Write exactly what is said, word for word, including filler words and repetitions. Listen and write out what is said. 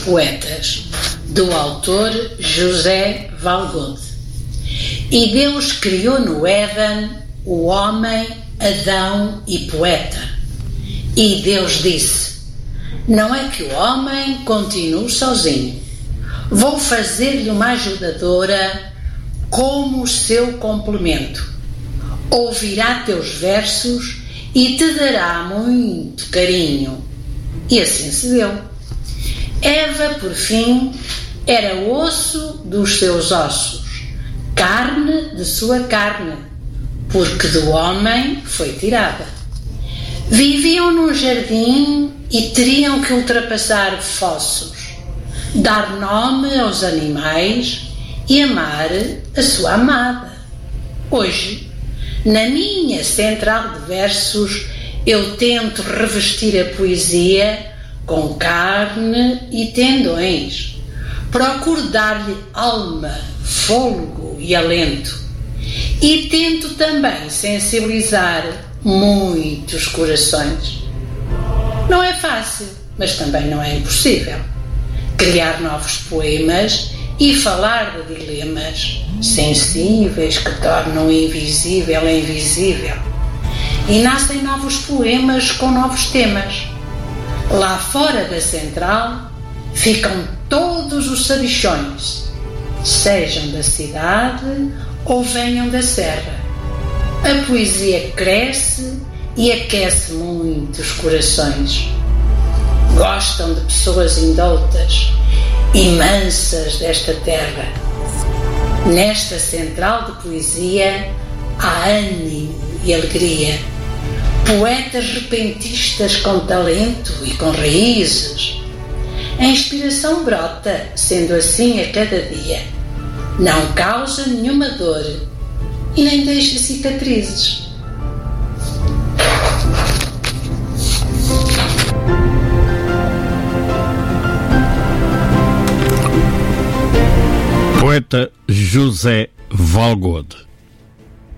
Poetas, do autor José Valgode. E Deus criou no Éden o homem, Adão e poeta. E Deus disse: não é que o homem continue sozinho. Vou fazer-lhe uma ajudadora como seu complemento. Ouvirá teus versos e te dará muito carinho. E assim se deu. Eva, por fim, era osso dos seus ossos, carne de sua carne, porque do homem foi tirada. Viviam num jardim e teriam que ultrapassar fossos, dar nome aos animais e amar a sua amada. Hoje, na minha central de versos, eu tento revestir a poesia com carne e tendões. Procuro dar-lhe alma, fôlego e alento. E tento também sensibilizar muitos corações. Não é fácil, mas também não é impossível. Criar novos poemas e falar de dilemas sensíveis que tornam invisível a invisível. E nascem novos poemas com novos temas. Lá fora da central ficam todos os sabichões, sejam da cidade ou venham da serra. A poesia cresce e aquece muitos corações. Gostam de pessoas indoutas e mansas desta terra. Nesta central de poesia há ânimo e alegria. Poetas repentistas com talento e com raízes. A inspiração brota, sendo assim a cada dia. Não causa nenhuma dor e nem deixa cicatrizes. Poeta José Valgode.